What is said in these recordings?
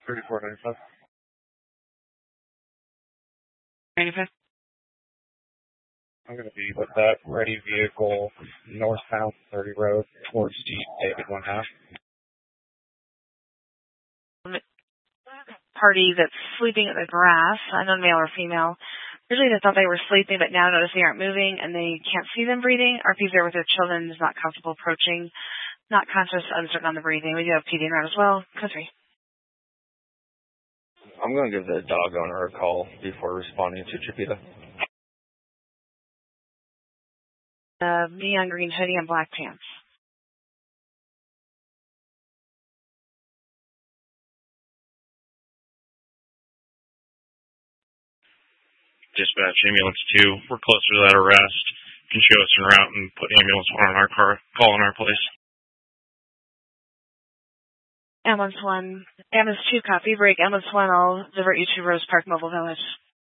3495. 95. I'm going to be with that ready vehicle northbound 30 Road towards David 1/2. Party that's sleeping at the grass, unknown male or female. Usually they thought they were sleeping, but now notice they aren't moving and they can't see them breathing. RP's there with their children, is not comfortable approaching, not conscious, uncertain on the breathing. We do have PD around as well. Country. I'm going to give the dog owner a call before responding to Chipeta. Neon green hoodie and black pants. Dispatch, ambulance 2. We're closer to that arrest. You can show us en route and put ambulance 1 on our car. Call in our place. Ambulance 1. Ambulance 2, copy. Break. Ambulance 1, I'll divert you to Rose Park Mobile Village.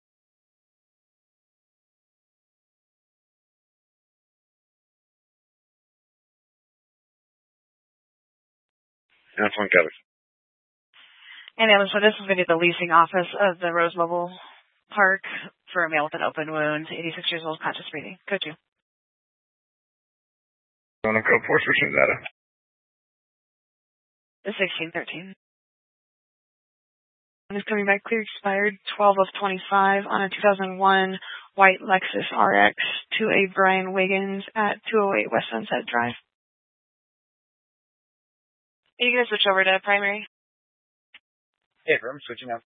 Ambulance 1, copy. And Ambulance 1, this is going to be the leasing office of the Rose Mobile Park for a male with an open wound, 86 years old, conscious breathing. Code 2. On code 4, switching data. The 1613. And it's coming back clear, expired 12 of 25 on a 2001 white Lexus RX to a Brian Wiggins at 208 West Sunset Drive. Are you going to switch over to primary? Yeah, I'm switching out.